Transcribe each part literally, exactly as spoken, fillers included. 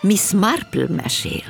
Miss Marple mesél.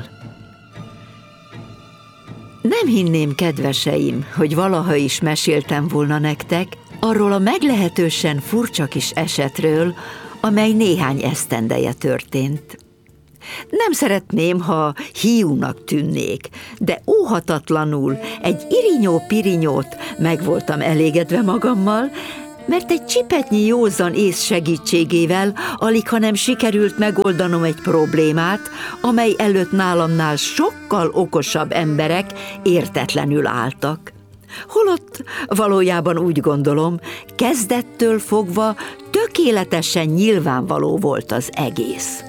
Nem hinném, kedveseim, hogy valaha is meséltem volna nektek arról a meglehetősen furcsa kis esetről, amely néhány esztendeje történt. Nem szeretném, ha hiúnak tűnnék, de óhatatlanul egy irinyó-pirinyót meg voltam elégedve magammal, mert egy csipetnyi józan ész segítségével alighanem sikerült megoldanom egy problémát, amely előtt nálamnál sokkal okosabb emberek értetlenül álltak. Holott valójában úgy gondolom, kezdettől fogva tökéletesen nyilvánvaló volt az egész.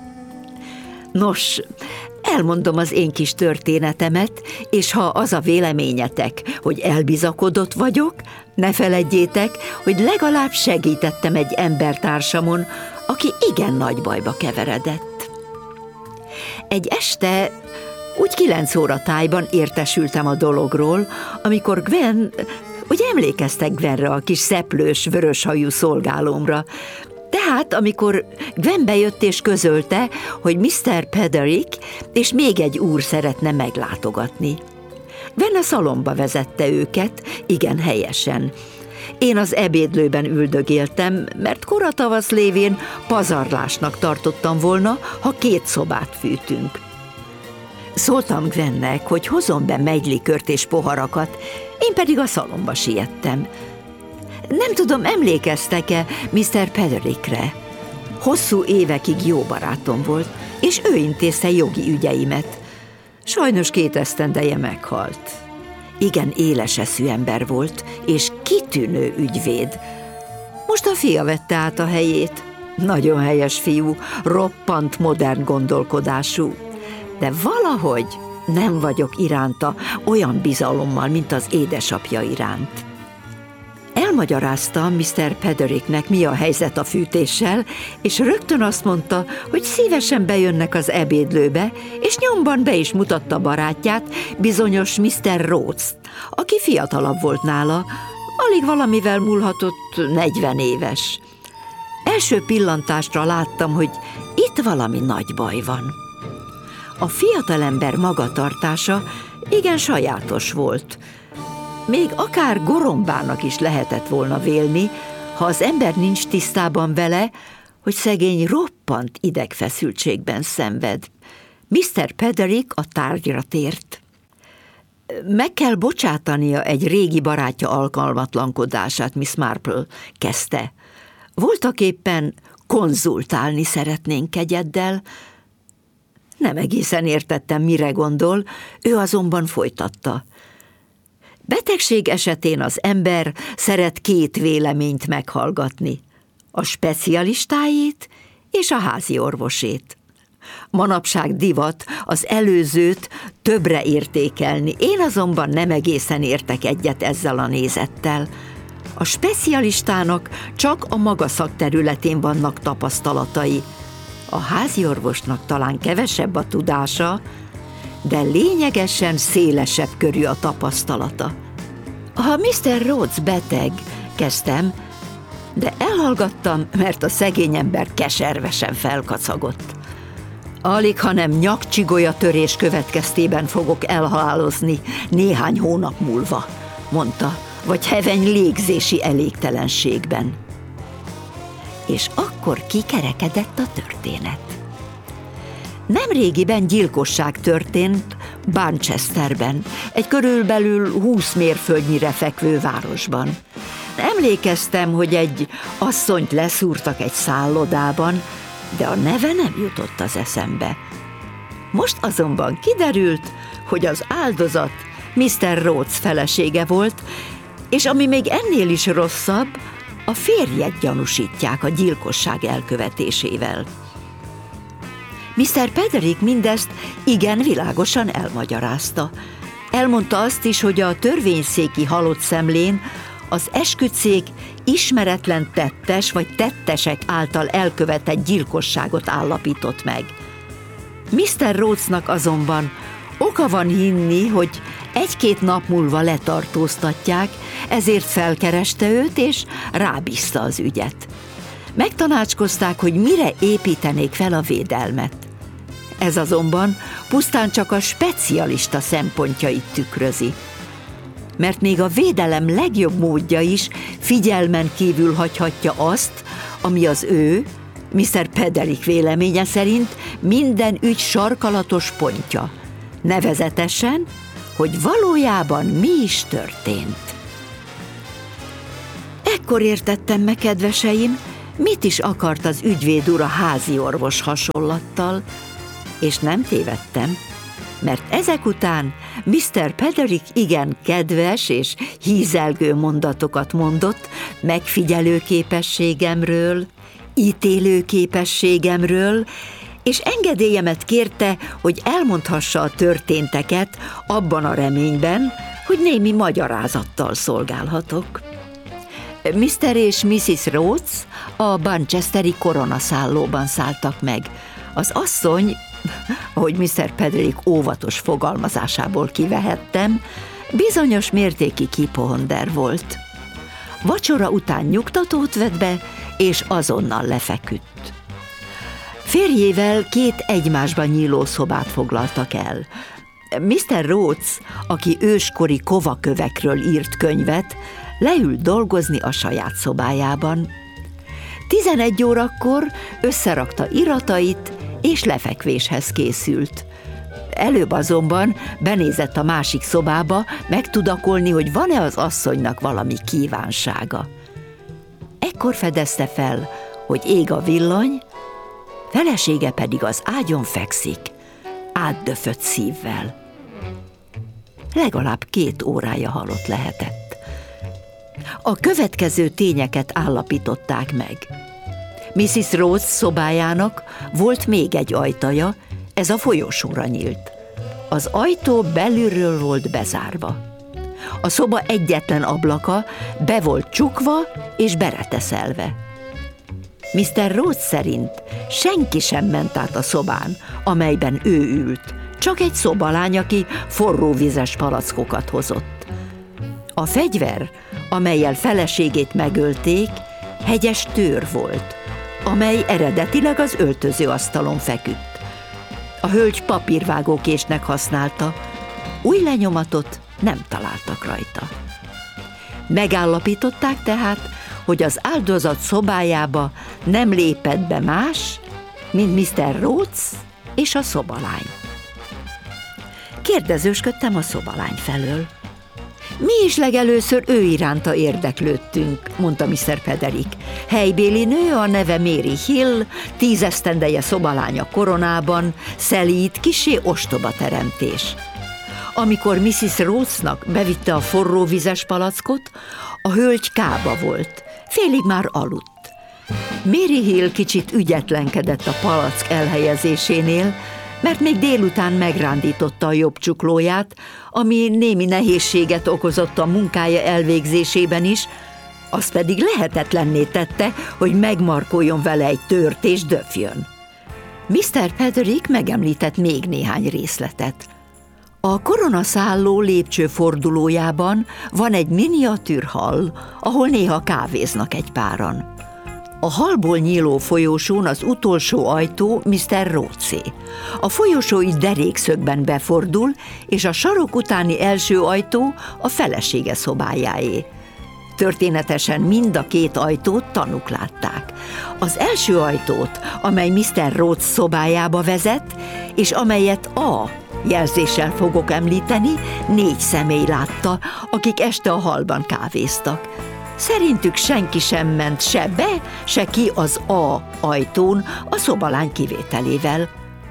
Nos, elmondom az én kis történetemet, és ha az a véleményetek, hogy elbizakodott vagyok, ne feledjétek, hogy legalább segítettem egy embertársamon, aki igen nagy bajba keveredett. Egy este, úgy kilenc óra tájban értesültem a dologról, amikor Gwen, úgy emlékeztek Gwenre, a kis szeplős, vöröshajú szolgálómra. Tehát, amikor Gwen bejött és közölte, hogy miszter Pederick és még egy úr szeretne meglátogatni. Gwen a szalomba vezette őket, igen helyesen. Én az ebédlőben üldögéltem, mert kora tavasz lévén pazarlásnak tartottam volna, ha két szobát fűtünk. Szóltam Gwennek, hogy hozzon be megylikört és poharakat, én pedig a szalomba siettem. Nem tudom, emlékeztek-e miszter Pederickre? Hosszú évekig jó barátom volt, és ő intézte jogi ügyeimet. Sajnos két esztendeje meghalt. Igen éles eszű ember volt, és kitűnő ügyvéd. Most a fia vette át a helyét. Nagyon helyes fiú, roppant modern gondolkodású. De valahogy nem vagyok iránta olyan bizalommal, mint az édesapja iránt. Elmagyaráztam miszter Pedericknek, mi a helyzet a fűtéssel, és rögtön azt mondta, hogy szívesen bejönnek az ebédlőbe, és nyomban be is mutatta barátját, bizonyos miszter Rhodes, aki fiatalabb volt nála, alig valamivel múlhatott negyven éves. Első pillantásra láttam, hogy itt valami nagy baj van. A fiatalember magatartása igen sajátos volt. Még akár gorombának is lehetett volna vélni, ha az ember nincs tisztában vele, hogy szegény roppant idegfeszültségben szenved. miszter Pederick a tárgyra tért. Meg kell bocsátania egy régi barátja alkalmatlankodását, Miss Marple, kezdte. Voltaképpen konzultálni szeretnénk kegyeddel. Nem egészen értettem, mire gondol, ő azonban folytatta. Betegség esetén az ember szeret két véleményt meghallgatni, a specialistájét és a házi orvosét. Manapság divat az előzőt többre értékelni, én azonban nem egészen értek egyet ezzel a nézettel. A specialistának csak a maga szakterületén vannak tapasztalatai, a házi orvosnak talán kevesebb a tudása, de lényegesen szélesebb körű a tapasztalata. Ha miszter Rhodes beteg, kezdtem, de elhallgattam, mert a szegény ember keservesen felkacagott. Alig, hanem nyakcsigolya törés következtében fogok elhalálozni néhány hónap múlva, mondta, vagy heveny légzési elégtelenségben. És akkor kikerekedett a történet. Nemrégiben gyilkosság történt Barchesterben, egy körülbelül húsz mérföldnyire fekvő városban. Emlékeztem, hogy egy asszonyt leszúrtak egy szállodában, de a neve nem jutott az eszembe. Most azonban kiderült, hogy az áldozat miszter Rhodes felesége volt, és ami még ennél is rosszabb, a férjet gyanúsítják a gyilkosság elkövetésével. miszter Pederick mindezt igen világosan elmagyarázta. Elmondta azt is, hogy a törvényszéki halott szemlén az esküdtszék ismeretlen tettes vagy tettesek által elkövetett gyilkosságot állapított meg. miszter Rhodesnak azonban oka van hinni, hogy egy-két nap múlva letartóztatják, ezért felkereste őt és rábízta az ügyet. Megtanácskozták, hogy mire építenék fel a védelmet. Ez azonban pusztán csak a specialista szempontjait tükrözi. Mert még a védelem legjobb módja is figyelmen kívül hagyhatja azt, ami az ő, miszter Pederik véleménye szerint minden ügy sarkalatos pontja, nevezetesen, hogy valójában mi is történt. Ekkor értettem meg, kedveseim, mit is akart az ügyvéd ura házi orvos hasonlattal, és nem tévedtem, mert ezek után miszter Pederik igen kedves és hízelgő mondatokat mondott megfigyelő képességemről, ítélő képességemről, és engedélyemet kérte, hogy elmondhassa a történteket abban a reményben, hogy némi magyarázattal szolgálhatok. miszter és missziz Rhodes a Bunchesteri koronaszállóban szálltak meg. Az asszony, ahogy miszter Pederik óvatos fogalmazásából kivehettem, bizonyos mértéki kipohonder volt. Vacsora után nyugtatót vett be, és azonnal lefeküdt. Férjével két egymásban nyíló szobát foglaltak el. miszter Rhodes, aki őskori kovakövekről írt könyvet, leült dolgozni a saját szobájában. Tizenegy órakor összerakta iratait, és lefekvéshez készült. Előbb azonban benézett a másik szobába, megtudakolni, hogy van-e az asszonynak valami kívánsága. Ekkor fedezte fel, hogy ég a villany, felesége pedig az ágyon fekszik, átdöfött szívvel. Legalább két órája halott lehetett. A következő tényeket állapították meg. missziz Rhodes szobájának volt még egy ajtaja, ez a folyosóra nyílt. Az ajtó belülről volt bezárva. A szoba egyetlen ablaka be volt csukva és bereteszelve. miszter Rhodes szerint senki sem ment át a szobán, amelyben ő ült, csak egy szobalány, aki forróvizes palackokat hozott. A fegyver, amellyel feleségét megölték, hegyes tőr volt, amely eredetileg az öltözőasztalon feküdt. A hölgy papírvágókésnek használta, új lenyomatot nem találtak rajta. Megállapították tehát, hogy az áldozat szobájába nem lépett be más, mint miszter Rhodes és a szobalány. Kérdezősködtem a szobalány felől. Mi is legelőször ő iránta érdeklődtünk, mondta miszter Pederik. Helybéli nő, a neve Mary Hill, tízesztendeje szobalánya koronában, szelíd, kissé ostoba teremtés. Amikor missziz Rhodesnak bevitte a forróvizes palackot, a hölgy kába volt, félig már aludt. Mary Hill kicsit ügyetlenkedett a palack elhelyezésénél, mert még délután megrándította a jobb csuklóját, ami némi nehézséget okozott a munkája elvégzésében is, az pedig lehetetlenné tette, hogy megmarkoljon vele egy tört és döfjön. miszter Pederik megemlített még néhány részletet. A koronaszálló lépcsőfordulójában van egy miniatűr hall, ahol néha kávéznak egy páran. A hallból nyíló folyosón az utolsó ajtó miszter Rhodesé. A folyosó így derékszögben befordul, és a sarok utáni első ajtó a felesége szobájáé. Történetesen mind a két ajtót tanúk látták. Az első ajtót, amely miszter Rhodes szobájába vezet, és amelyet A jelzéssel fogok említeni, négy személy látta, akik este a hallban kávéztak. Szerintük senki sem ment se be, se ki az A ajtón, a szobalány kivételével.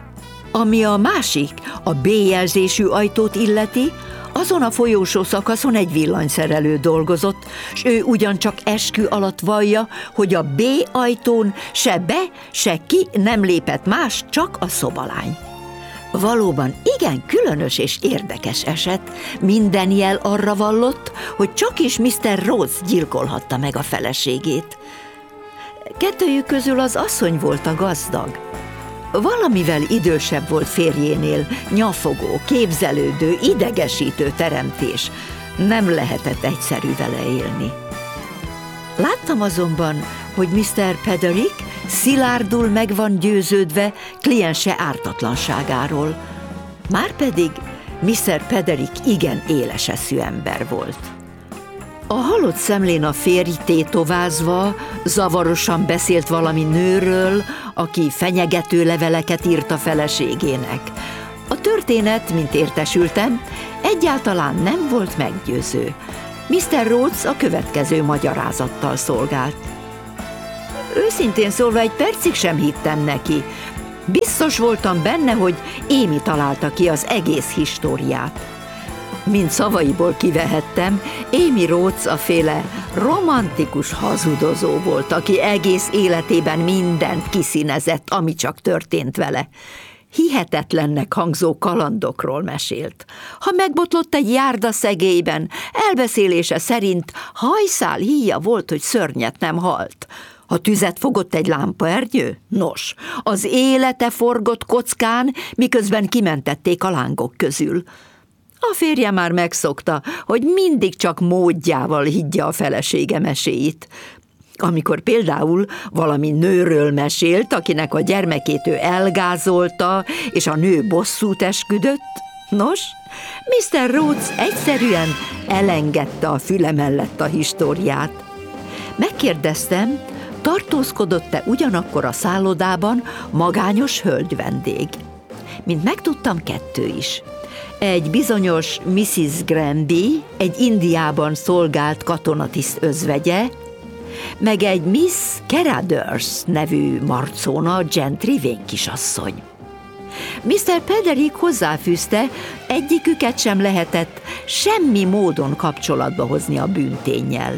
Ami a másik, a B jelzésű ajtót illeti, azon a folyósó szakaszon egy villanyszerelő dolgozott, s ő ugyancsak eskü alatt vallja, hogy a B ajtón se be, se ki nem lépett más, csak a szobalány. Valóban igen különös és érdekes eset, minden jel arra vallott, hogy csak is miszter Rhodes gyilkolhatta meg a feleségét. Kettőjük közül az asszony volt a gazdag. Valamivel idősebb volt férjénél, nyafogó, képzelődő, idegesítő teremtés. Nem lehetett egyszerű vele élni. Láttam azonban, hogy miszter Pederik szilárdul meg van győződve kliense ártatlanságáról. Márpedig miszter Pederik igen éles eszű ember volt. A halott szemlén a férj tétovázva zavarosan beszélt valami nőről, aki fenyegető leveleket írt a feleségének. A történet, mint értesültem, egyáltalán nem volt meggyőző. miszter Rhodes a következő magyarázattal szolgált. Őszintén szólva egy percig sem hittem neki. Biztos voltam benne, hogy Amy találta ki az egész históriát. Mint szavaiból kivehettem, Amy Rhodes a féle romantikus hazudozó volt, aki egész életében mindent kiszínezett, ami csak történt vele. Hihetetlennek hangzó kalandokról mesélt. Ha megbotlott egy járda szegélyben, elbeszélése szerint hajszál híja volt, hogy szörnyet nem halt. Ha tüzet fogott egy lámpaernyő? Nos, az élete forgott kockán, miközben kimentették a lángok közül. A férje már megszokta, hogy mindig csak módjával higgye a felesége meséit. Amikor például valami nőről mesélt, akinek a gyermekét ő elgázolta, és a nő bosszút esküdött, nos, miszter Rhodes egyszerűen elengedte a füle mellett a históriát. Megkérdeztem, tartózkodott-e ugyanakkor a szállodában magányos hölgyvendég. Mint megtudtam, kettő is. Egy bizonyos missziz Granby, egy Indiában szolgált katonatiszt özvegye, meg egy Miss Caradurs nevű marcóna, gentry vénkisasszony. miszter Pederik hozzáfűzte, egyiküket sem lehetett semmi módon kapcsolatba hozni a bűnténnyel.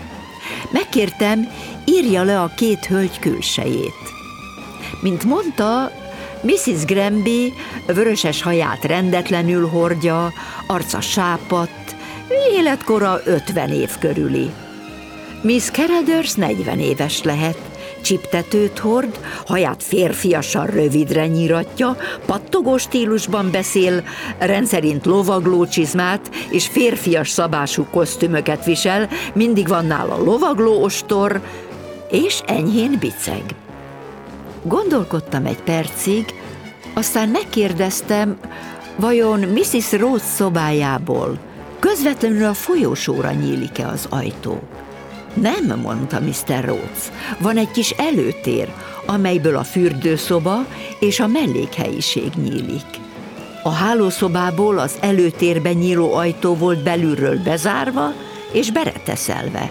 Megkértem, írja le a két hölgy külsejét. Mint mondta, missziz Granby vöröses haját rendetlenül hordja, arca sápadt, életkora ötven év körüli. Miss Caradurs negyven éves lehet, csiptetőt hord, haját férfiasan rövidre nyíratja, pattogó stílusban beszél, rendszerint lovaglócsizmát és férfias szabású kosztümöket visel, mindig van nála lovaglóostor, és enyhén biceg. Gondolkodtam egy percig, aztán megkérdeztem, vajon missziz Rhodes szobájából közvetlenül a folyósóra nyílik-e az ajtó. Nem, mondta miszter Rhodes, van egy kis előtér, amelyből a fürdőszoba és a mellékhelyiség nyílik. A hálószobából az előtérbe nyíló ajtó volt belülről bezárva és bereteszelve.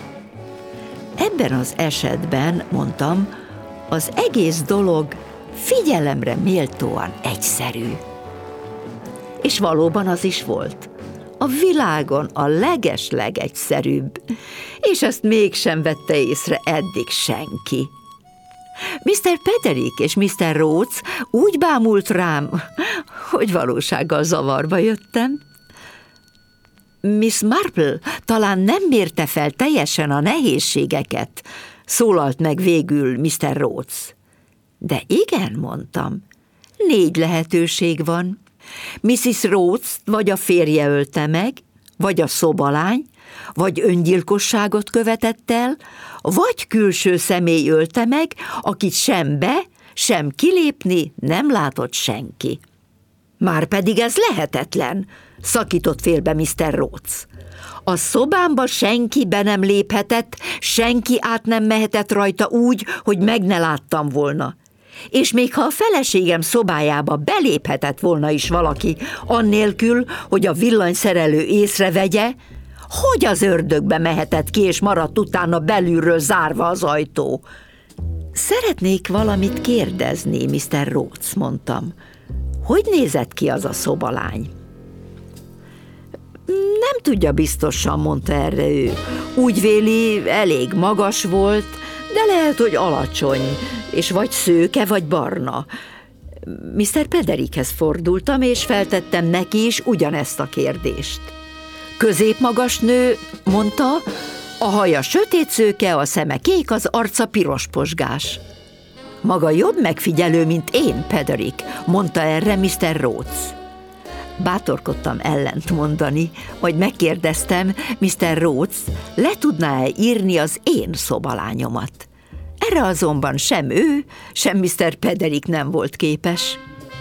Ebben az esetben, mondtam, az egész dolog figyelemre méltóan egyszerű. És valóban az is volt. A világon a leges-legegyszerűbb, és ezt mégsem vette észre eddig senki. miszter Pederik és miszter Rhodes úgy bámult rám, hogy valósággal zavarba jöttem. Miss Marple talán nem mérte fel teljesen a nehézségeket, szólalt meg végül miszter Rhodes. De igen, mondtam, négy lehetőség van. missziz Rhodes vagy a férje ölte meg, vagy a szobalány, vagy öngyilkosságot követett el, vagy külső személy ölte meg, akit sem be, sem kilépni nem látott senki. Márpedig ez lehetetlen, szakított félbe miszter Rhodes. A szobámba senki be nem léphetett, senki át nem mehetett rajta úgy, hogy meg ne láttam volna. És még ha a feleségem szobájába beléphetett volna is valaki, annélkül, hogy a villanyszerelő észrevegye, hogy az ördögbe mehetett ki, és maradt utána belülről zárva az ajtó? Szeretnék valamit kérdezni, miszter Rhodes, mondtam. Hogy nézett ki az a szobalány? Nem tudja biztosan, mondta erre ő. Úgy véli, elég magas volt, de lehet, hogy alacsony, és vagy szőke, vagy barna. miszter Pederikhez fordultam, és feltettem neki is ugyanezt a kérdést. Középmagas nő, mondta, a haja sötétszőke, a szeme kék, az arca pirosposgás. Maga jobb megfigyelő, mint én, Pederik, mondta erre miszter Rhodes. Bátorkodtam ellent mondani, majd megkérdeztem, miszter Rhodes le tudná-e írni az én szobalányomat. Erre azonban sem ő, sem miszter Pederik nem volt képes.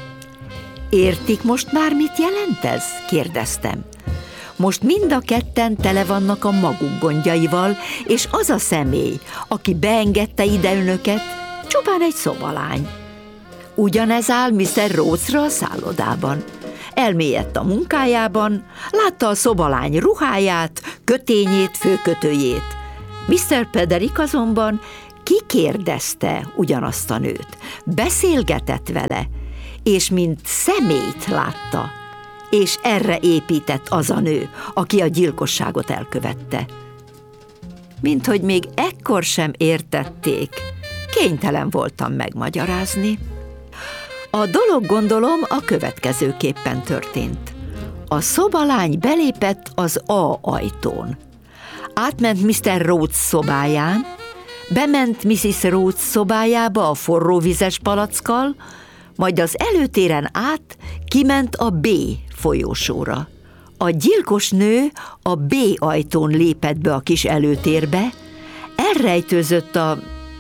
Értik most már, mit jelent ez? Kérdeztem. Most mind a ketten tele vannak a maguk gondjaival, és az a személy, aki beengedte ide önöket, csupán egy szobalány. Ugyanez áll miszter Rhodesra a szállodában. Elmélyedt a munkájában, látta a szobalány ruháját, kötényét, főkötőjét. miszter Pederik azonban kikérdezte ugyanazt a nőt, beszélgetett vele, és mint személyt látta, és erre épített az a nő, aki a gyilkosságot elkövette. Minthogy még ekkor sem értették, kénytelen voltam megmagyarázni. A dolog, gondolom, a következőképpen történt. A szobalány belépett az A ajtón. Átment miszter Rhodes szobáján, bement missziz Rhodes szobájába a forróvizes palackkal, majd az előtéren át kiment a B folyósóra. A gyilkos nő a B ajtón lépett be a kis előtérbe, elrejtőzött a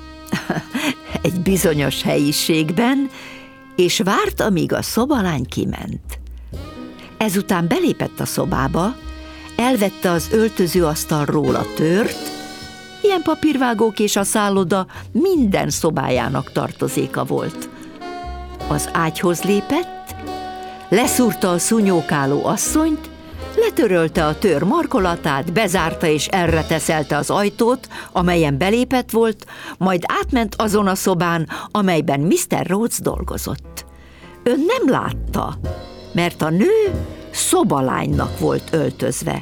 egy bizonyos helyiségben, és várt, amíg a szobalány kiment. Ezután belépett a szobába, elvette az öltözőasztalról a tört, ilyen papírvágók és a szálloda minden szobájának tartozéka volt. Az ágyhoz lépett, leszúrta a szúnyókáló asszonyt, letörölte a tör markolatát, bezárta és elreteszelte az ajtót, amelyen belépett volt, majd átment azon a szobán, amelyben miszter Rhodes dolgozott. Ön nem látta, mert a nő szobalánynak volt öltözve.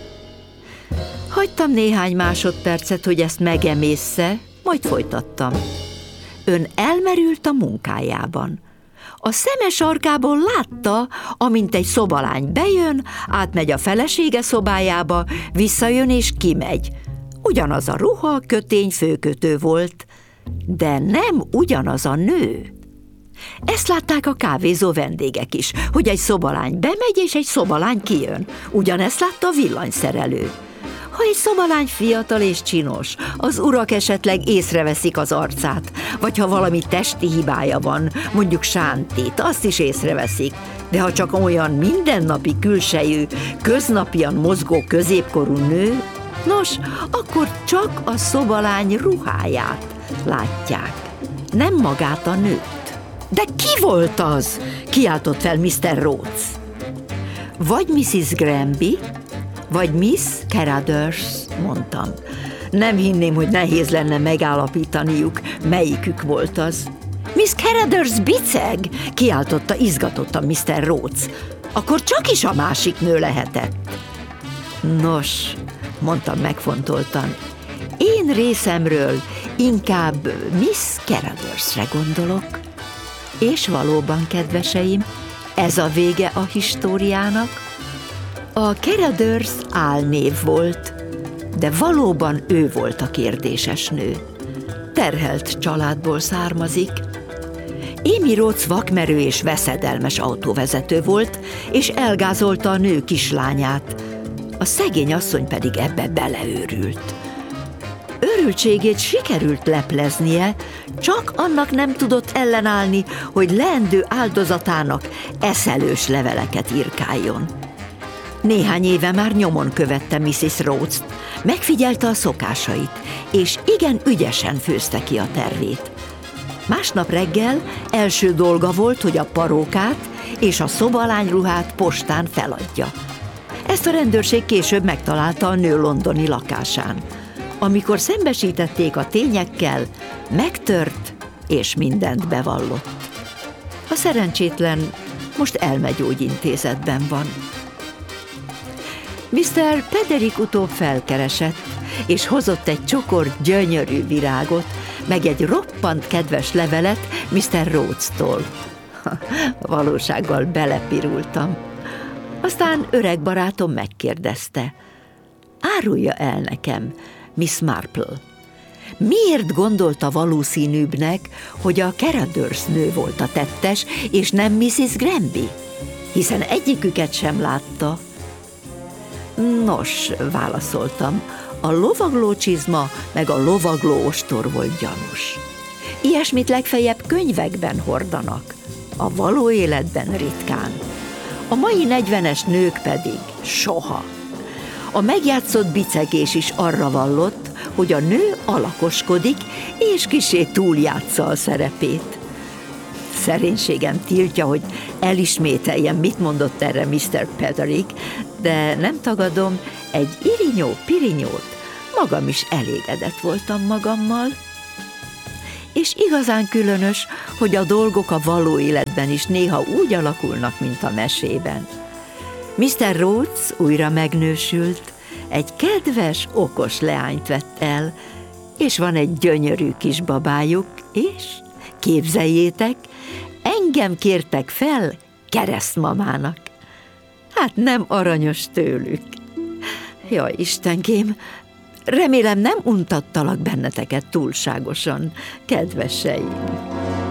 Hagytam néhány másodpercet, hogy ezt megemészze, majd folytattam. Ön elmerült a munkájában. A szeme sarkából látta, amint egy szobalány bejön, átmegy a felesége szobájába, visszajön és kimegy. Ugyanaz a ruha, kötény, főkötő volt, de nem ugyanaz a nő. Ezt látták a kávézó vendégek is, hogy egy szobalány bemegy és egy szobalány kijön. Ugyanezt látta a villanyszerelő. Ha egy szobalány fiatal és csinos, az urak esetleg észreveszik az arcát, vagy ha valami testi hibája van, mondjuk sántét, azt is észreveszik, de ha csak olyan mindennapi külsejű, köznapian mozgó középkorú nő, nos, akkor csak a szobalány ruháját látják, nem magát a nőt. De ki volt az? Kiáltott fel miszter Rhodes. Vagy missziz Granby, vagy Miss Caradurs, mondtam. Nem hinném, hogy nehéz lenne megállapítaniuk, melyikük volt az. Miss Caradurs biceg, kiáltotta izgatottan miszter Rhodes. Akkor csak is a másik nő lehetett. Nos, mondtam megfontoltan, én részemről inkább Miss Caradursre gondolok. És valóban, kedveseim, ez a vége a históriának. A Caradurs álnév volt, de valóban ő volt a kérdéses nő. Terhelt családból származik. Amy Rhodes vakmerő és veszedelmes autóvezető volt, és elgázolta a nő kislányát. A szegény asszony pedig ebbe beleőrült. Őrültségét sikerült lepleznie, csak annak nem tudott ellenállni, hogy leendő áldozatának eszelős leveleket írkáljon. Néhány éve már nyomon követte missziz Rhodes-t, megfigyelte a szokásait, és igen ügyesen főzte ki a tervét. Másnap reggel első dolga volt, hogy a parókát és a szobalányruhát postán feladja. Ezt a rendőrség később megtalálta a nő londoni lakásán. Amikor szembesítették a tényekkel, megtört és mindent bevallott. A szerencsétlen most elmegyógyintézetben van. miszter Pederik utóbb felkeresett, és hozott egy csokor gyönyörű virágot, meg egy roppant kedves levelet miszter Rhodes-tól. Valósággal belepirultam. Aztán öreg barátom megkérdezte, árulja el nekem, Miss Marple, miért gondolta valószínűbbnek, hogy a Caradurs nő volt a tettes, és nem missziz Granby, hiszen egyiküket sem látta. Nos, válaszoltam, a lovagló csizma meg a lovagló ostor volt gyanús. Ilyesmit legfeljebb könyvekben hordanak, a való életben ritkán. A mai negyvenes nők pedig soha. A megjátszott bicegés is arra vallott, hogy a nő alakoskodik, és kissé túljátsza a szerepét. Szerénységem tiltja, hogy elismételjem, mit mondott erre miszter Pederick, de nem tagadom, egy irinyó-pirinyót magam is elégedett voltam magammal. És igazán különös, hogy a dolgok a való életben is néha úgy alakulnak, mint a mesében. miszter Rhodes újra megnősült, egy kedves, okos leányt vett el, és van egy gyönyörű kis babájuk, és képzeljétek, engem kértek fel keresztmamának. Hát nem aranyos tőlük. Jaj, Istenkém, remélem nem untattalak benneteket túlságosan, kedveseim.